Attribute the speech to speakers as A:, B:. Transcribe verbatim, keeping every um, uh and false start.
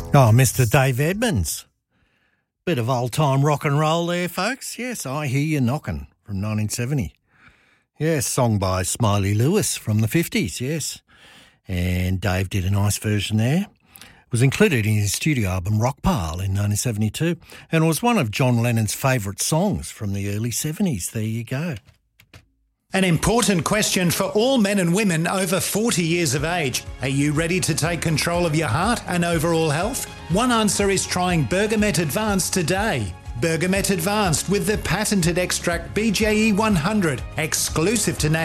A: Oh, Mister Dave Edmunds. Bit of old-time rock and roll there, folks. Yes, I Hear You Knockin' from nineteen seventy. Yes, song by Smiley Lewis from the fifties, yes. And Dave did a nice version there. It was included in his studio album Rockpile in nineteen seventy-two, and it was one of John Lennon's favourite songs from the early seventies. There you go.
B: An important question for all men and women over forty years of age. Are you ready to take control of your heart and overall health? One answer is trying Bergamet Advanced today. Bergamet Advanced with the patented extract B J E one hundred, exclusive to